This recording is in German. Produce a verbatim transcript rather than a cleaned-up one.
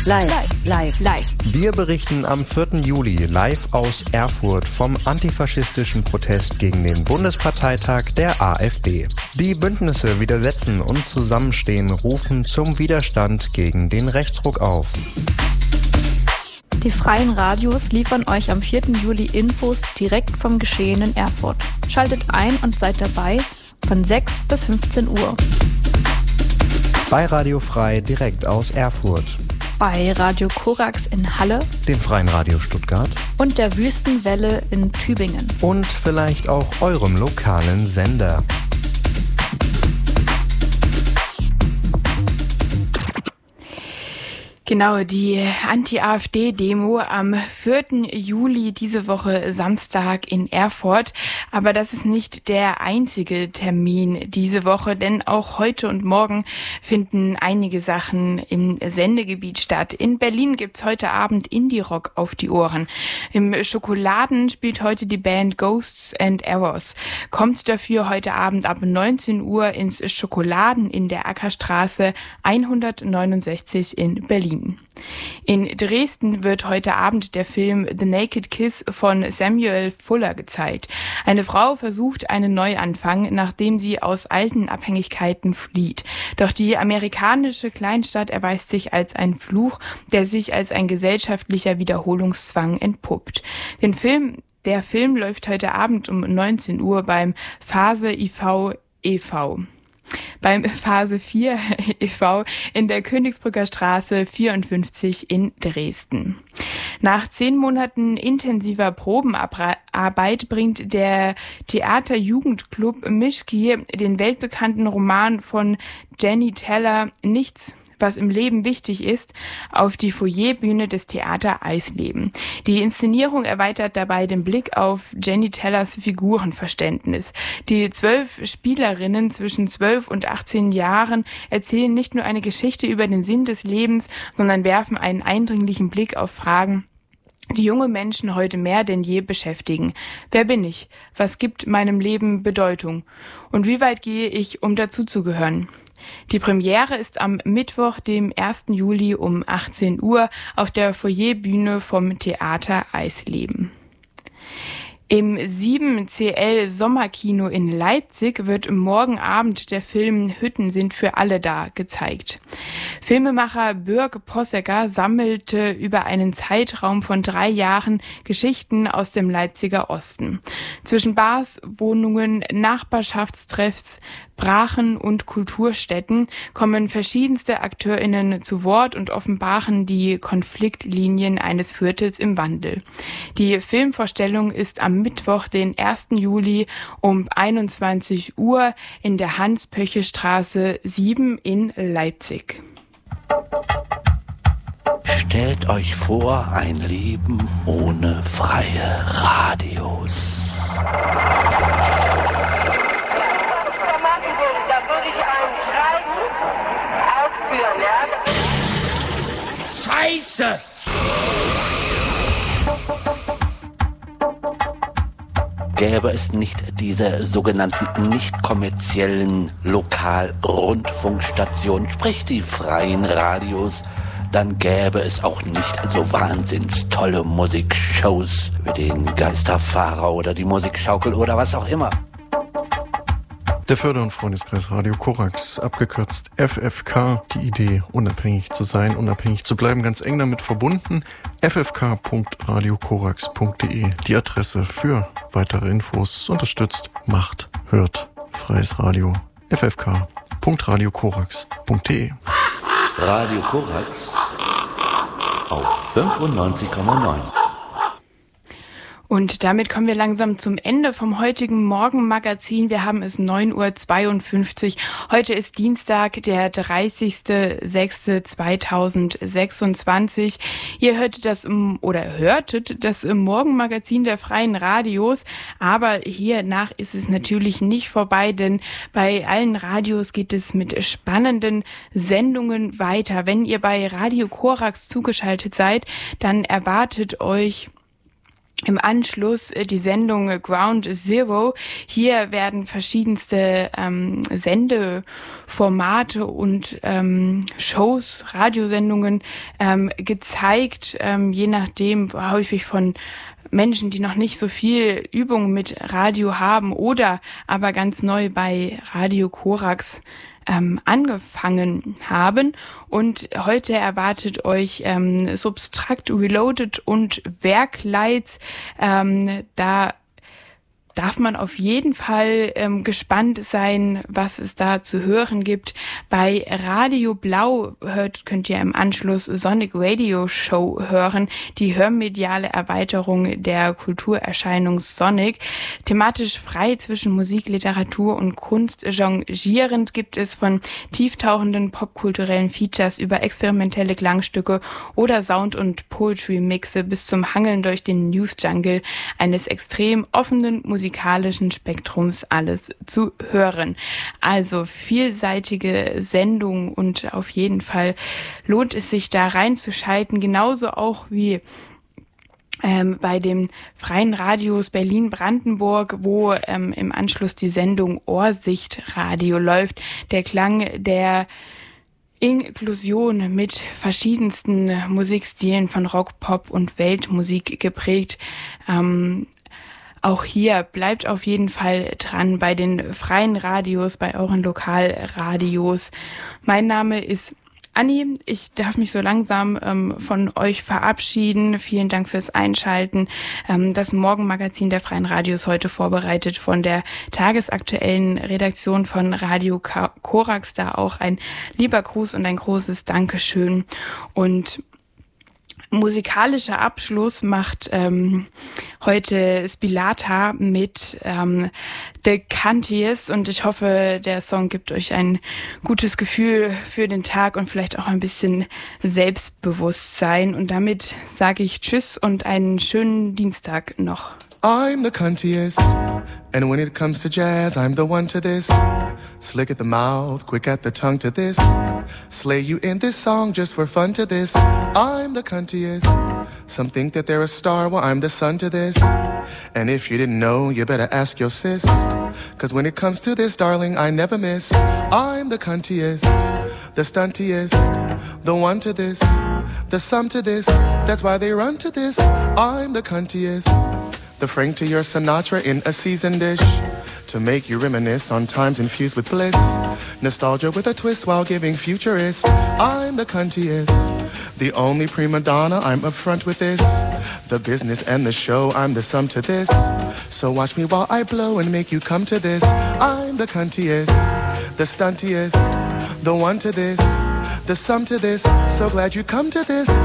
Live, live, live. Wir berichten am vierten Juli live aus Erfurt vom antifaschistischen Protest gegen den Bundesparteitag der AfD. Die Bündnisse widersetzen und zusammenstehen rufen zum Widerstand gegen den Rechtsruck auf. Die freien Radios liefern euch am vierten Juli Infos direkt vom Geschehen in Erfurt. Schaltet ein und seid dabei von sechs bis fünfzehn Uhr. Bei Radio Frei direkt aus Erfurt. Bei Radio Korax in Halle, dem Freien Radio Stuttgart und der Wüstenwelle in Tübingen. Und vielleicht auch eurem lokalen Sender. Genau, die Anti-AfD-Demo am vierten Juli diese Woche Samstag in Erfurt. Aber das ist nicht der einzige Termin diese Woche, denn auch heute und morgen finden einige Sachen im Sendegebiet statt. In Berlin gibt's heute Abend Indie-Rock auf die Ohren. Im Schokoladen spielt heute die Band Ghosts and Errors. Kommt dafür heute Abend ab neunzehn Uhr ins Schokoladen in der Ackerstraße hundertneunundsechzig in Berlin. In Dresden wird heute Abend der Film The Naked Kiss von Samuel Fuller gezeigt. Eine Frau versucht einen Neuanfang, nachdem sie aus alten Abhängigkeiten flieht. Doch die amerikanische Kleinstadt erweist sich als ein Fluch, der sich als ein gesellschaftlicher Wiederholungszwang entpuppt. Den Film, der Film läuft heute Abend um neunzehn Uhr beim Phase I V e V Beim Phase vier e V in der Königsbrücker Straße vierundfünfzig in Dresden. Nach zehn Monaten intensiver Probenarbeit bringt der Theaterjugendclub Mischki den weltbekannten Roman von Jenny Teller Nichts, was im Leben wichtig ist, auf die Foyerbühne des Theater Eisleben. Die Inszenierung erweitert dabei den Blick auf Jenny Tellers Figurenverständnis. Die zwölf Spielerinnen zwischen zwölf und achtzehn Jahren erzählen nicht nur eine Geschichte über den Sinn des Lebens, sondern werfen einen eindringlichen Blick auf Fragen, die junge Menschen heute mehr denn je beschäftigen. Wer bin ich? Was gibt meinem Leben Bedeutung? Und wie weit gehe ich, um dazuzugehören? Die Premiere ist am Mittwoch, dem ersten Juli um achtzehn Uhr auf der Foyerbühne vom Theater Eisleben. Im sieben C L Sommerkino in Leipzig wird morgen Abend der Film Hütten sind für alle da gezeigt. Filmemacher Björk Possecker sammelte über einen Zeitraum von drei Jahren Geschichten aus dem Leipziger Osten. Zwischen Bars, Wohnungen, Nachbarschaftstreffs, Brachen und Kulturstätten kommen verschiedenste AkteurInnen zu Wort und offenbaren die Konfliktlinien eines Viertels im Wandel. Die Filmvorstellung ist am Mittwoch, den ersten Juli um einundzwanzig Uhr in der Hans-Pöche-Straße sieben in Leipzig. Stellt euch vor, ein Leben ohne freie Radios. Scheiße! Gäbe es nicht diese sogenannten nicht kommerziellen Lokalrundfunkstationen, sprich die freien Radios, dann gäbe es auch nicht so wahnsinns tolle Musikshows wie den Geisterfahrer oder die Musikschaukel oder was auch immer. Der Förder- und Freundeskreis Radio Korax, abgekürzt F F K, die Idee, unabhängig zu sein, unabhängig zu bleiben, ganz eng damit verbunden. f f k punkt radio korax punkt d e, die Adresse für weitere Infos, unterstützt, macht, hört, freies Radio, f f k punkt radio korax punkt d e. Radio Korax auf fünfundneunzig Komma neun. Und damit kommen wir langsam zum Ende vom heutigen Morgenmagazin. Wir haben es neun Uhr zweiundfünfzig. Heute ist Dienstag, der dreißigster sechster zweitausendsechsundzwanzig. Ihr hört das oder hörtet das Morgenmagazin der freien Radios. Aber hiernach ist es natürlich nicht vorbei, denn bei allen Radios geht es mit spannenden Sendungen weiter. Wenn ihr bei Radio Korax zugeschaltet seid, dann erwartet euch Im Anschluss die Sendung Ground Zero. Hier werden verschiedenste ähm, Sendeformate und ähm, Shows, Radiosendungen ähm, gezeigt, ähm, je nachdem häufig von Menschen, die noch nicht so viel Übung mit Radio haben oder aber ganz neu bei Radio Korax Ähm, angefangen haben. Und heute erwartet euch ähm, Subtract Reloaded und Werklights. Ähm, da darf man auf jeden Fall ähm, gespannt sein, was es da zu hören gibt. Bei Radio Blau hört, könnt ihr im Anschluss Sonic Radio Show hören, die hörmediale Erweiterung der Kulturerscheinung Sonic. Thematisch frei zwischen Musik, Literatur und Kunst jonglierend gibt es von tieftauchenden popkulturellen Features über experimentelle Klangstücke oder Sound- und Poetry-Mixe bis zum Hangeln durch den News-Jungle eines extrem offenen Musik musikalischen Spektrums alles zu hören. Also vielseitige Sendung und auf jeden Fall lohnt es sich da reinzuschalten, genauso auch wie ähm, bei dem Freien Radios Berlin-Brandenburg, wo ähm, im Anschluss die Sendung Ohrsicht Radio läuft. Der Klang der Inklusion mit verschiedensten Musikstilen von Rock, Pop und Weltmusik geprägt. Ähm, Auch hier bleibt auf jeden Fall dran bei den freien Radios, bei euren Lokalradios. Mein Name ist Anni. Ich darf mich so langsam ähm, von euch verabschieden. Vielen Dank fürs Einschalten. Ähm, das Morgenmagazin der freien Radios heute vorbereitet von der tagesaktuellen Redaktion von Radio Korax. Da auch ein lieber Gruß und ein großes Dankeschön. Und musikalischer Abschluss macht ähm, heute Spilata mit ähm, The Canties und ich hoffe, der Song gibt euch ein gutes Gefühl für den Tag und vielleicht auch ein bisschen Selbstbewusstsein. Und damit sage ich Tschüss und einen schönen Dienstag noch. I'm the cuntiest, and when it comes to jazz, I'm the one to this. Slick at the mouth, quick at the tongue to this. Slay you in this song just for fun to this. I'm the cuntiest. Some think that they're a star, well I'm the sun to this. And if you didn't know, you better ask your sis. Cause when it comes to this, darling, I never miss. I'm the cuntiest, the stuntiest, the one to this, the sum to this. That's why they run to this. I'm the cuntiest. The Frank to your Sinatra in a seasoned dish, to make you reminisce on times infused with bliss. Nostalgia with a twist while giving futurist. I'm the cuntiest, the only prima donna, I'm upfront with this. The business and the show, I'm the sum to this. So watch me while I blow and make you come to this. I'm the cuntiest, the stuntiest, the one to this, the sum to this. So glad you come to this.